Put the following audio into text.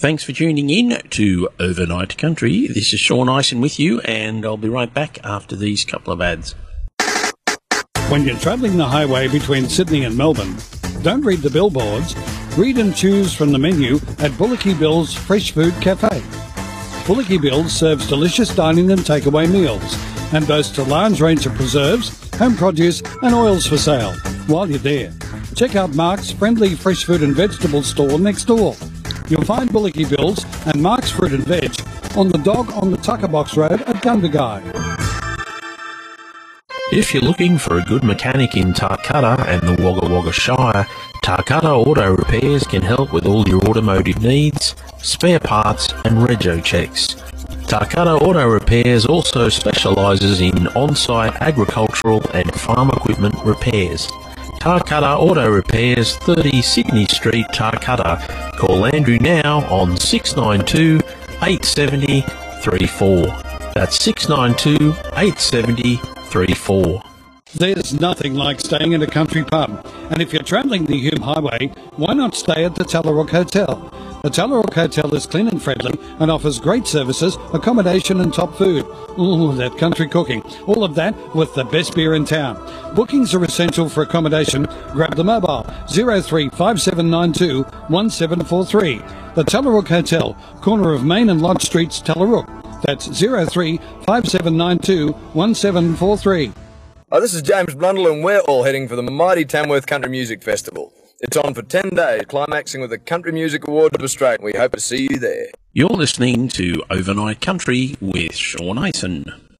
Thanks for tuning in to Overnight Country. This is Sean Ison with you, and I'll be right back after these couple of ads. When you're travelling the highway between Sydney and Melbourne, don't read the billboards. Read and choose from the menu at Bullocky Bill's Fresh Food Cafe. Bullocky Bill's serves delicious dining and takeaway meals and boasts a large range of preserves, home produce and oils for sale. While you're there, check out Mark's friendly fresh fruit and vegetable store next door. You'll find Bullocky Bill's and Mark's Fruit and Veg on the Dog on the Tucker Box Road at Gundagai. If you're looking for a good mechanic in Tarcutta and the Wagga Wagga Shire, Tarcutta Auto Repairs can help with all your automotive needs, spare parts and rego checks. Tarcutta Auto Repairs also specialises in on-site agricultural and farm equipment repairs. Tarcutta Auto Repairs, 30 Sydney Street, Tarcutta. Call Andrew now on 692 870 34. That's 692 870 34. There's nothing like staying at a country pub, and if you're travelling the Hume Highway, why not stay at the Tallarook Hotel? The Tallarook Hotel is clean and friendly and offers great services, accommodation and top food. Ooh, that country cooking. All of that with the best beer in town. Bookings are essential for accommodation. Grab the mobile 035792 1743. The Tallarook Hotel, corner of Main and Lodge Streets, Tallarook. That's 035792 1743. This is James Blundell, and we're all heading for the mighty Tamworth Country Music Festival. It's on for 10 days, climaxing with the Country Music Awards of Australia. We hope to see you there. You're listening to Overnight Country with Sean Ison.